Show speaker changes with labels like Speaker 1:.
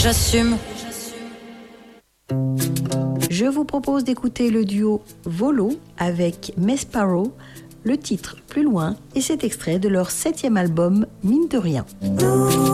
Speaker 1: J'assume.
Speaker 2: Je vous propose d'écouter le duo Volo avec Mesparo, le titre Plus loin, et cet extrait de leur 7e album Mine de rien.